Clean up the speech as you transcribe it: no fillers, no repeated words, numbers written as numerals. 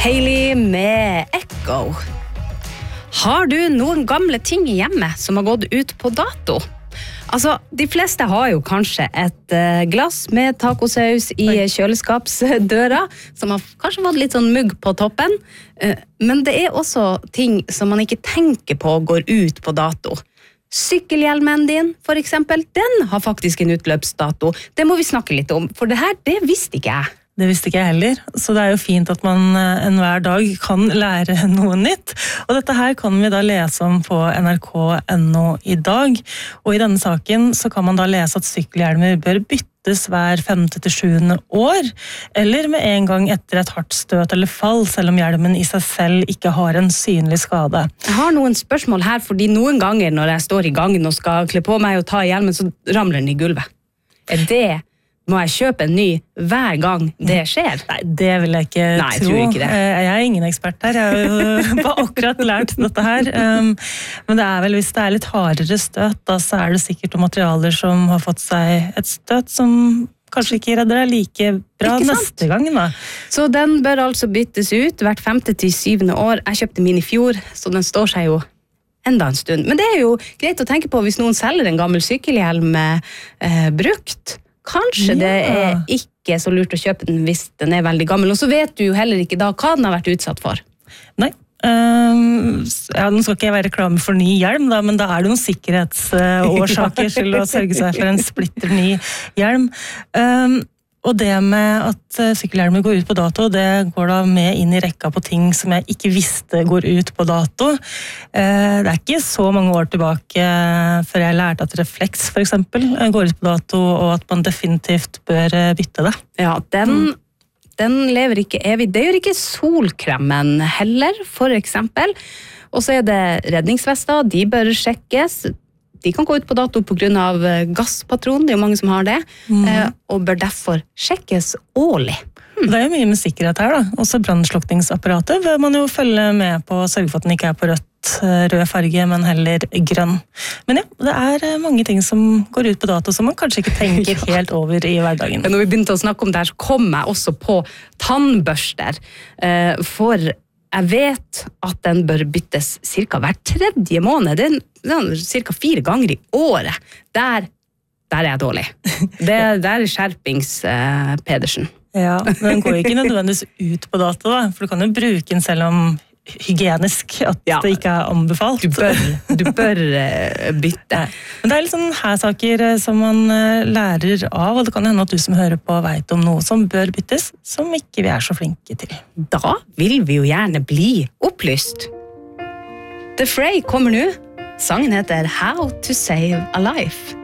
Hailey med Echo. Har du noen gamle ting i hjemmet som har gått ut på dato? Altså, de fleste har jo kanskje et glass med tacosaus i kjøleskapsdøra, som har kanskje fått litt sånn mugg på toppen. Men det er også ting som man ikke tenker på går ut på dato. Sykkelhjelmen din, for eksempel, den har faktisk en utløpsdato. Det må vi snakke litt om, for det visste ikke jeg. Det visste ikke jeg heller, så det er jo fint at man enhver dag kan lære noe nytt. Og dette her kan vi da lese om på nrk.no i dag. Og i denne saken så kan man da lese at sykkelhjelmer bør byttes hver 5. til 7. år, eller med en gang etter et hardt støt eller fall, selv om hjelmen i seg selv ikke har en synlig skade. Jeg har noen spørsmål her, fordi noen ganger når jeg står i gangen og skal kle på meg og ta hjelmen, så ramler den i gulvet. Må jeg kjøpe en ny hver gang det skjer? Nei, det vil jeg ikke tro. Jeg tror ikke det. Jeg er ingen ekspert her, jeg har jo bare akkurat lært dette her. Men det er vel, hvis det er litt hardere støt, da så er det sikkert noen materialer som har fått seg et støt som kanskje ikke redder deg like bra neste gang. Da. Så den bør altså byttes ut hvert 5. til 7. år. Jeg kjøpte min i fjor, så den står seg jo enda en stund. Men det er jo greit å tenke på hvis noen selger en gammel sykkelhjelm brukt. Kanskje det er ikke så lurt å kjøpe den hvis den er veldig gammel, og så vet du jo heller ikke da hva den har vært utsatt for. Nei, nå skal ikke jeg være reklame for ny hjelm, da, men da er det noen sikkerhetsårsaker til å sørge seg for en splitter ny hjelm. Og det med at sykkelhjelmer går ut på dato, det går da med inn i rekka på ting som jeg ikke visste går ut på dato. Det er ikke så mange år tilbake før jeg lærte at refleks for eksempel går ut på dato, og at man definitivt bør bytte det. Ja, den lever ikke evig. Det gjør ikke solkremen heller, for eksempel. Og så er det redningsvester, de bør sjekkes. De kan gå ut på dato på grunn av gasspatron, det er jo mange som har det, og bør derfor sjekkes årlig. Det er jo mye med sikkerhet her da. Også brannslukningsapparatet bør man jo følge med på, sørge for at den ikke er på rød farge, men heller grønn. Men ja, det er mange ting som går ut på dato som man kanskje ikke tenker helt over i hverdagen. Når vi begynte å snakke om det her, så kom jeg også på tannbørster, for jeg vet at den bør byttes cirka hver 3. måned. Det er cirka 4 ganger i året. Der er jeg dårlig. Der er skjerpings, Pedersen. Ja, men den går ikke nødvendigvis ut på dato da, for du kan jo bruke den selv om hygienisk at det ikke er anbefalt. Du bør bytte. Men det er litt sånn her saker som man lærer av, og det kan hende at du som hører på vet om noe som bør byttes, som ikke vi er så flinke til. Da vil vi jo gjerne bli opplyst. The Fray kommer nå. Sangen heter How to Save a Life.